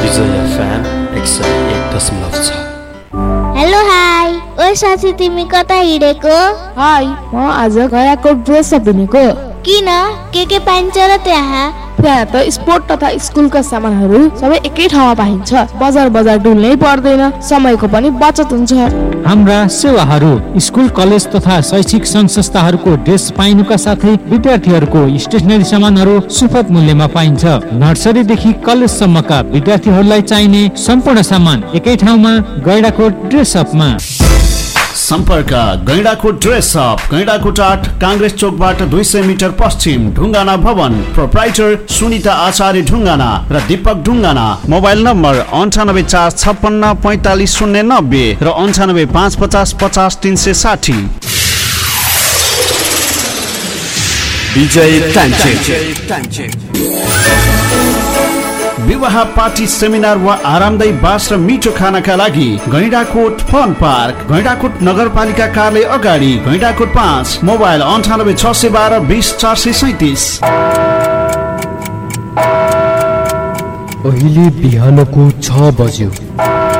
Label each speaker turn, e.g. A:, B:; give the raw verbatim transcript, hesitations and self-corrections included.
A: विजय FM एक सय एक दशमलव छ।
B: हेलो हाई, ओ साथी तिमी कता हिँडेको?
C: हाई, म आज गयाको ड्रेस अप हिँडेको।
B: किन? के के पाइन्छ र त्यहाँ?
C: त्यहाँ त स्पोर्ट तथा स्कुलका सामानहरू सबै एकै ठाउँमा पाइन्छ। बजार बजार डुल्नै पर्दैन, समयको पनि बचत हुन्छ।
D: हाम्रा सेवाहरू स्कुल कलेज तथा शैक्षिक संघ संस्थाहरूको ड्रेस पाइनुका साथै विद्यार्थीहरूको स्टेसनरी सामानहरू सुपथ मूल्यमा पाइन्छ। नर्सरीदेखि कलेजसम्मका विद्यार्थीहरूलाई चाहिने सम्पूर्ण सामान एकै ठाउँमा गैंडाकोट ड्रेस अपमा।
E: सम्पर्क गैंडाकोट ड्रेस अप, गैंडाकोट आठ, कांग्रेस चोकबाट दुई सय मिटर पश्चिम, ढुङ्गाना भवन। प्रोप्राइटर सुनिता आचार्य ढुङ्गाना र दीपक ढुङ्गाना। मोबाइल नम्बर अन्ठानब्बे चार छप्पन्न पैंतालिस शून्य नब्बे र अन्ठानब्बे पाँच पचास पचास तीन सय साठी।
A: विजय टाइम
E: विवाह, पार्टी, सेमिनार वा आरामदायी बास र मिठो खानाका लागि गैंडाकोट फन पार्क, गैंडाकोट नगरपालिका कार्यालय अगाडि, गैंडाकोट पाँच। मोबाइल अन्ठानब्बे छ सय बाह्र बिस चार सय सैतिस।
F: अहिले बिहानको छ बज्यो।